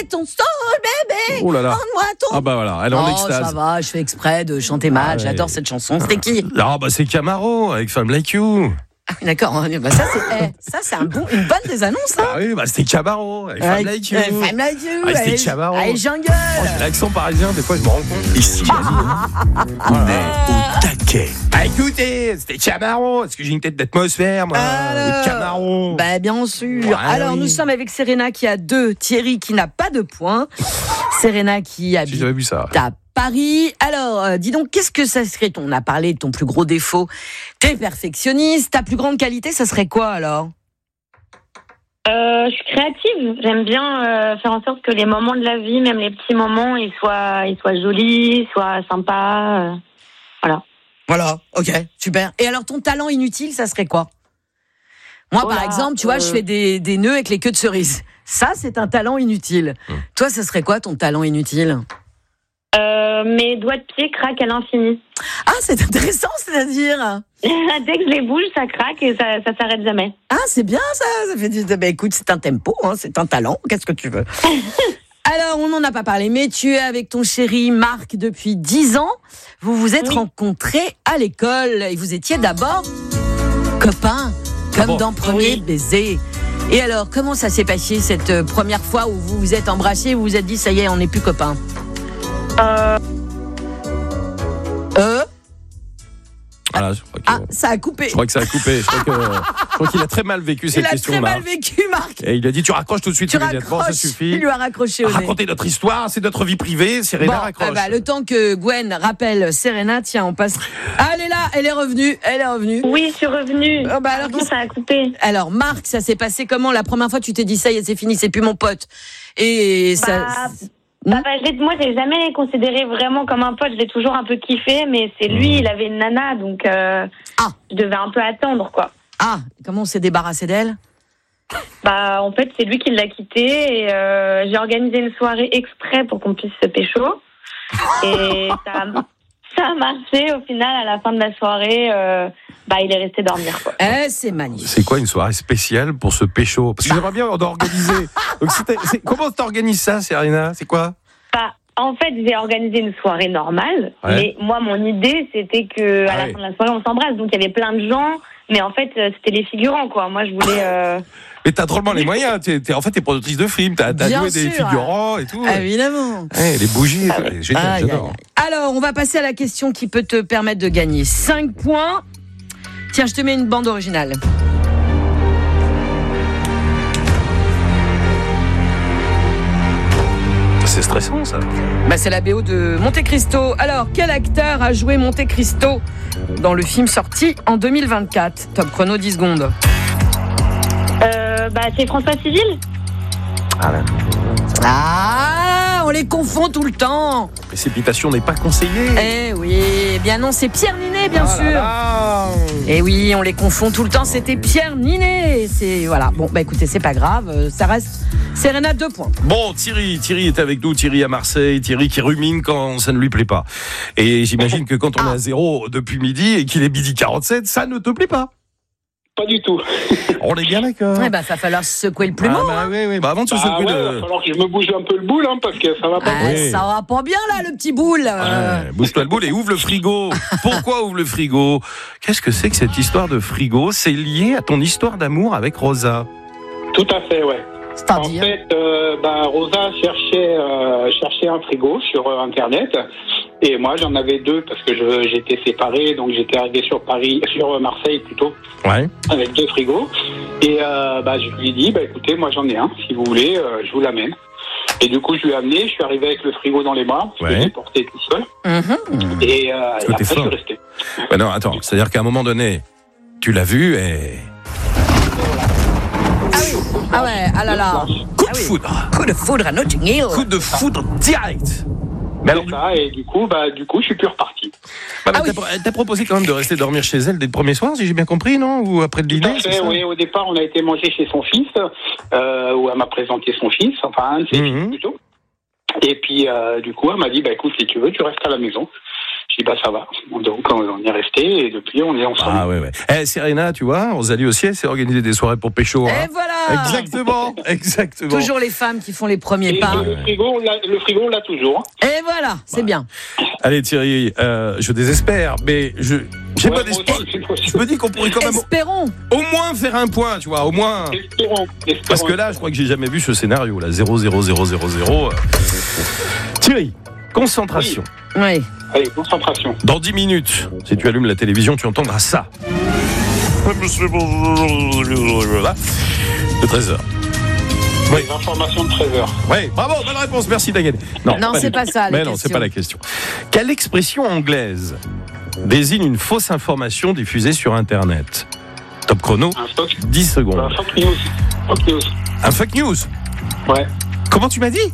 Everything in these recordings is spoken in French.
est ton soul, bébé. Oh là là. Rends-moi ton. Ah bah voilà, elle est en extase. Ça va, je fais exprès de chanter mal. Ouais. J'adore cette chanson. C'était qui? Ah bah c'est Camaro avec Femme Like You. Ah oui, d'accord. Bah, ça, c'est une bonne des annonces. Hein. Ah oui, bah c'était Camaro avec Femme Like You. Femme Like You. Ah, c'était Camaro. Allez, jungle. J'ai l'accent parisien, des fois je me rends compte. Ici, on est au taquet. Ah écoutez, c'était Camaro. Est-ce que j'ai une tête d'atmosphère, moi? Alors, Camaro. Bah, bien sûr. Ouais, Alors, oui. nous sommes avec Serena qui a 2, Thierry qui n'a pas de points. Serena qui habite J'avais vu ça. à Paris. Alors, dis donc, qu'est-ce que ça serait? On a parlé de ton plus gros défaut. T'es perfectionniste. Ta plus grande qualité, ça serait quoi alors? Je suis créative. J'aime bien faire en sorte que les moments de la vie, même les petits moments, ils soient jolis, soient sympas. Voilà. Voilà, ok, super. Et alors, ton talent inutile, ça serait quoi? Moi, par exemple, tu vois, je fais des nœuds avec les queues de cerise. Ça, c'est un talent inutile. Toi, ça serait quoi ton talent inutile? Mes doigts de pied craquent à l'infini. Ah, c'est intéressant, c'est-à-dire? Dès que je les bouge, ça craque et ça s'arrête jamais. Ah, c'est bien ça fait du... Ben, écoute, c'est un tempo, hein, c'est un talent, qu'est-ce que tu veux? Alors, on n'en a pas parlé, mais tu es avec ton chéri Marc depuis 10 ans. Vous vous êtes rencontrés à l'école et vous étiez d'abord copains, comme dans Premier Baiser. Et alors, comment ça s'est passé cette première fois où vous vous êtes embrassés, vous vous êtes dit, ça y est, on n'est plus copains? Voilà, Ça a coupé. je crois que ça a coupé. Je crois qu'il a très mal vécu cette question-là. Il a très mal vécu, Marc. Et il a dit, tu raccroches tout de suite immédiatement, ça suffit. Il lui a raccroché au nez. Raconter notre histoire, c'est notre vie privée. Serena raccroche. Le temps que Gwen rappelle Serena, tiens, on passe. Ah, elle est là, elle est revenue. Oui, je suis revenue. Alors, Pardon, ça a coupé. Alors, Marc, ça s'est passé comment? La première fois, tu t'es dit, ça y est, c'est fini, c'est plus mon pote. Et ça. Moi, j'ai jamais considéré vraiment comme un pote. Je l'ai toujours un peu kiffé, mais c'est lui, il avait une nana, donc je devais un peu attendre, quoi. Ah, comment on s'est débarrassé d'elle? En fait, c'est lui qui l'a quitté et j'ai organisé une soirée exprès pour qu'on puisse se pécho. Et ça a marché. Au final, à la fin de la soirée, il est resté dormir, quoi. C'est magnifique. C'est quoi une soirée spéciale pour ce pécho? Parce que j'aimerais bien organiser. Donc, comment t'organises ça, Serena? C'est quoi? En fait, j'ai organisé une soirée normale, mais moi, mon idée, c'était que à la fin de la soirée, on s'embrasse. Donc, il y avait plein de gens, mais en fait, c'était les figurants, quoi. Moi, je voulais... Mais t'as drôlement les moyens. T'es productrice de films, t'as joué des figurants et tout. Évidemment. Les bougies, génial, j'adore. Alors, on va passer à la question qui peut te permettre de gagner 5 points. Tiens, je te mets une bande originale. C'est stressant, ça. C'est la BO de Monte Cristo. Alors, quel acteur a joué Monte Cristo dans le film sorti en 2024? Top chrono, 10 secondes. C'est François Civil. On les confond tout le temps. Précipitation n'est pas conseillée. Eh oui, bien non, c'est Pierre Ninet, bien sûr. Eh oui, on les confond tout le temps, c'était Pierre Ninet. Voilà. Bon, écoutez, c'est pas grave, ça reste Serena 2 points. Bon, Thierry est avec nous, Thierry à Marseille, Thierry qui rumine quand ça ne lui plaît pas. Et j'imagine que quand on est à 0 depuis midi et qu'il est midi 47, ça ne te plaît pas. Pas du tout. On est bien d'accord. Va falloir se secouer le plumeau. Oui. Avant de se secouer il va falloir que je me bouge un peu le boule, parce que ça va pas. Ça va pas bien là, le petit boule. Bouge-toi le boule et ouvre le frigo. Pourquoi ouvre le frigo? Qu'est-ce que c'est que cette histoire de frigo? C'est lié à ton histoire d'amour avec Rosa. Tout à fait, ouais. C'est-à-dire? En fait, Rosa cherchait un frigo sur Internet. Et moi, j'en avais 2 parce que j'étais séparé, donc j'étais arrivé sur Marseille plutôt, avec 2 frigos. Et je lui ai dit, écoutez, moi j'en ai un, si vous voulez, je vous l'amène. Et du coup, je lui ai amené, je suis arrivé avec le frigo dans les bras, parce que j'ai porté tout seul. Et après, je suis resté. Non, attends, c'est-à-dire qu'à un moment donné, tu l'as vu et... Ah là là. Coup de foudre. Coup de foudre à Notting Hill. Coup de foudre direct. Mais alors, et du coup, je suis plus reparti. Elle t'a proposé quand même de rester dormir chez elle dès le premier soir, si j'ai bien compris, non? Ou après le dîner? Oui, au départ, on a été manger chez son fils, où elle m'a présenté son fils, enfin un de ses fils plutôt. Et puis, du coup, elle m'a dit, écoute, si tu veux, tu restes à la maison. Je dis ça va. Donc on est resté et depuis on est ensemble. Ah ouais. Serena, tu vois, Rosalie aussi, elle s'est organisé des soirées pour pécho. Et voilà. Exactement. Toujours les femmes qui font les premiers pas. Et le frigo, on l'a toujours. Et voilà, c'est bien. Allez Thierry, je désespère, mais j'ai pas d'espoir. Je me dis qu'on pourrait quand même au moins faire un point, tu vois, au moins. Espérons. Parce que là, je crois que j'ai jamais vu ce scénario, là, 0-0-0-0-0. Thierry, concentration. Oui. Allez, concentration. Dans 10 minutes, si tu allumes la télévision, tu entendras ça. De 13h. Oui. Les informations de 13h. Oui, bravo, bonne réponse, merci Daguen. Non, c'est pas ça. Mais non, c'est pas la question. Quelle expression anglaise désigne une fausse information diffusée sur Internet? Top chrono, 10 secondes. Fake news. Un fake news? Ouais. Comment tu m'as dit?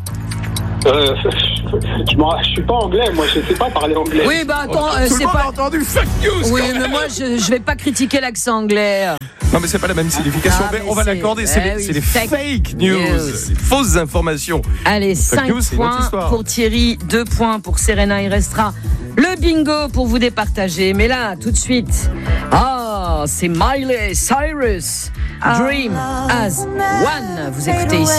Je suis pas anglais, moi je sais pas parler anglais. Oui, attends, tout c'est le monde pas a entendu fake news. Oui, mais moi je vais pas critiquer l'accent anglais. Non, mais c'est pas la même signification. Mais on va l'accorder. C'est les fake news, les fausses informations. Allez, 5 points pour Thierry, 2 points pour Serena. Il restera le bingo pour vous départager. Mais là, tout de suite, c'est Miley Cyrus. Dream as one. Vous écoutez ici